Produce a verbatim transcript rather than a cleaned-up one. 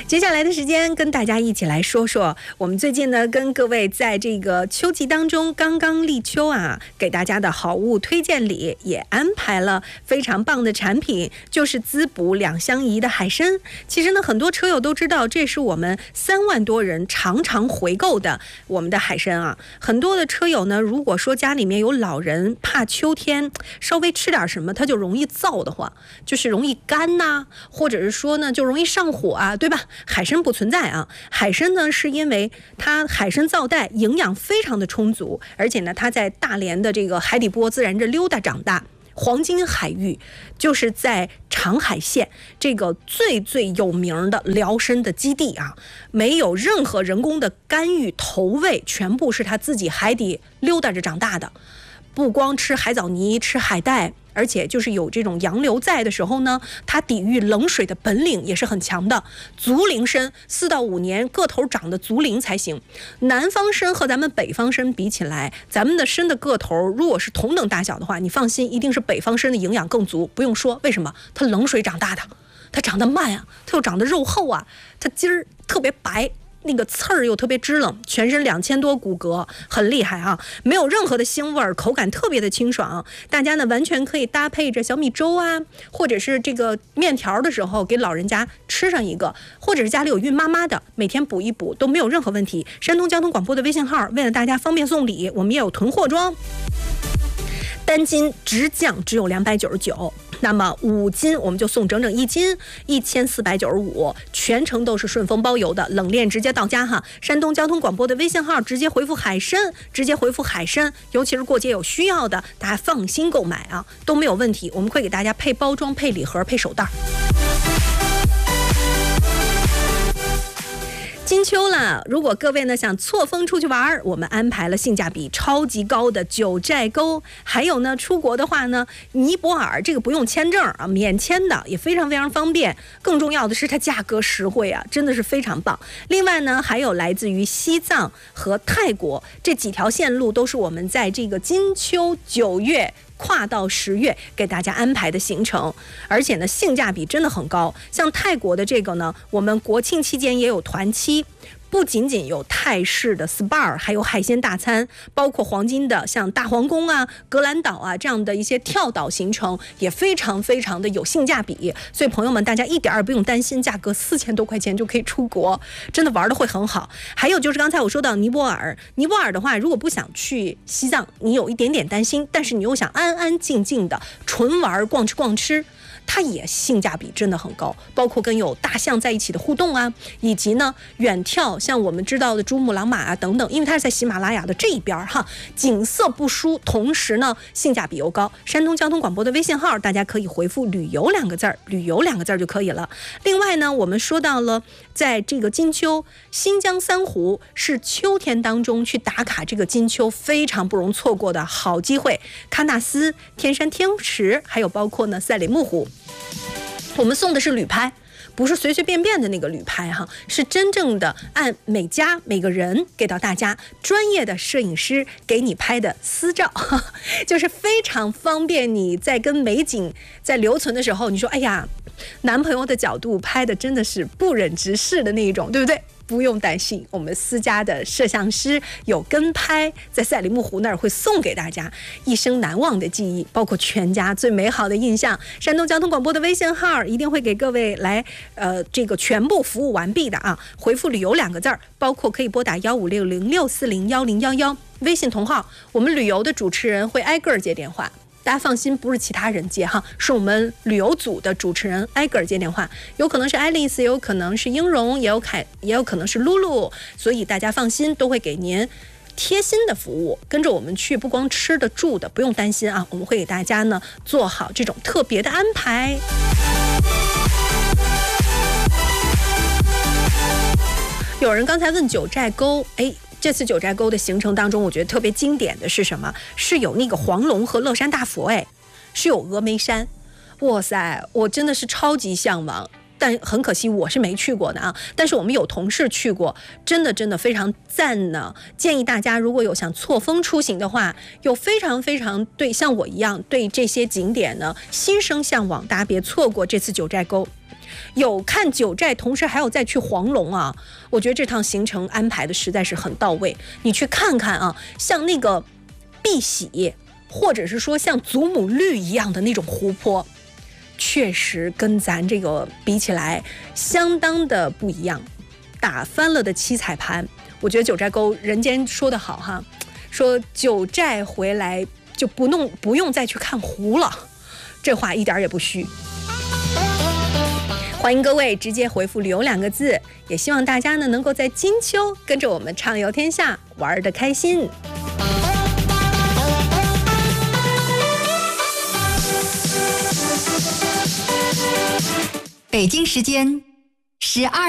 接下来的时间跟大家一起来说说，我们最近呢跟各位在这个秋季当中刚刚立秋啊，给大家的好物推荐里也安排了非常棒的产品，就是滋补两相宜的海参。其实呢，很多车友都知道，这是我们三万多人常常回购的我们的海参啊。很多的车友呢，如果说家里面有老人，怕秋天稍微吃点什么，他就容易燥得慌，就是容易干呐、啊，或者是说呢就容易上火啊，对吧？海参不存在啊，海参呢是因为它海参皂带营养非常的充足，而且呢它在大连的这个海底波自然着溜达长大。黄金海域就是在长海县这个最最有名的辽参的基地啊，没有任何人工的干预投喂，全部是它自己海底溜达着长大的。不光吃海藻泥，吃海带，而且就是有这种洋流在的时候呢，它抵御冷水的本领也是很强的。足龄参四到五年个头长得足龄才行。南方参和咱们北方参比起来，咱们的参的个头如果是同等大小的话，你放心，一定是北方参的营养更足。不用说，为什么？它冷水长大的，它长得慢啊，它又长得肉厚啊，它筋儿特别白。那个刺儿又特别支棱，全身两千多骨骼，很厉害啊！没有任何的腥味儿，口感特别的清爽。大家呢完全可以搭配着小米粥啊，或者是这个面条的时候给老人家吃上一个，或者是家里有孕妈妈的，每天补一补都没有任何问题。山东交通广播的微信号，为了大家方便送礼，我们也有囤货装。单斤直降只有两百九十九，那么五斤我们就送整整一斤，一千四百九十五，全程都是顺丰包邮的，冷链直接到家哈。山东交通广播的微信号直接回复海参，直接回复海参，尤其是过节有需要的，大家放心购买啊，都没有问题。我们会给大家配包装、配礼盒、配手袋。金秋了，如果各位呢想错峰出去玩，我们安排了性价比超级高的九寨沟，还有呢出国的话呢，尼泊尔这个不用签证啊，免签的也非常非常方便。更重要的是它价格实惠啊，真的是非常棒。另外呢，还有来自于西藏和泰国这几条线路，都是我们在这个金秋九月。跨到十月给大家安排的行程，而且呢性价比真的很高。像泰国的这个呢，我们国庆期间也有团期，不仅仅有泰式的 S P A， 还有海鲜大餐，包括黄金的像大皇宫啊、格兰岛啊这样的一些跳岛行程，也非常非常的有性价比。所以朋友们，大家一点儿也不用担心，价格四千多块钱就可以出国，真的玩的会很好。还有就是刚才我说到尼泊尔，尼泊尔的话，如果不想去西藏，你有一点点担心，但是你又想安安静静的纯玩逛吃逛吃。它也性价比真的很高，包括跟有大象在一起的互动啊，以及呢远眺像我们知道的珠穆朗玛啊等等，因为它是在喜马拉雅的这一边哈，景色不输，同时呢性价比又高。山东交通广播的微信号，大家可以回复旅游两个字儿，旅游两个字儿就可以了。另外呢，我们说到了在这个金秋，新疆三湖是秋天当中去打卡这个金秋非常不容错过的好机会，喀纳斯、天山天池，还有包括呢赛里木湖。我们送的是旅拍，不是随随便便的那个旅拍哈，是真正的按每家每个人给到大家专业的摄影师给你拍的私照，就是非常方便你在跟美景在留存的时候，你说哎呀，男朋友的角度拍的真的是不忍直视的那一种，对不对？不用担心，我们私家的摄像师有跟拍，在赛里木湖那儿会送给大家一生难忘的记忆，包括全家最美好的印象。山东交通广播的微信号一定会给各位来呃这个全部服务完毕的啊，回复旅游两个字儿，包括可以拨打幺五六零六四零幺零幺幺微信同号，我们旅游的主持人会挨个接电话。大家放心，不是其他人接哈，是我们旅游组的主持人挨个接电话，有可能是爱丽丝，也有可能是英荣，也有凯，也有可能是露露，所以大家放心，都会给您贴心的服务，跟着我们去，不光吃的住的不用担心啊，我们会给大家呢做好这种特别的安排。有人刚才问九寨沟，哎。这次九寨沟的行程当中，我觉得特别经典的是什么？是有那个黄龙和乐山大佛，哎，是有峨眉山。哇塞，我真的是超级向往，但很可惜我是没去过的啊。但是我们有同事去过，真的真的非常赞呢。建议大家如果有想错峰出行的话，有非常非常对像我一样对这些景点呢心生向往，大家别错过这次九寨沟。 有看九寨，同时还要再去黄龙啊，我觉得这趟行程安排的实在是很到位。你去看看啊，像那个碧玺，或者是说像祖母绿一样的那种湖泊，确实跟咱这个比起来相当的不一样，打翻了的七彩盘。我觉得九寨沟人间说得好哈，说九寨回来就不弄不用再去看湖了，这话一点也不虚。欢迎各位直接回复旅游两个字，也希望大家呢能够在金秋跟着我们畅游天下，玩得开心。 北京时间十二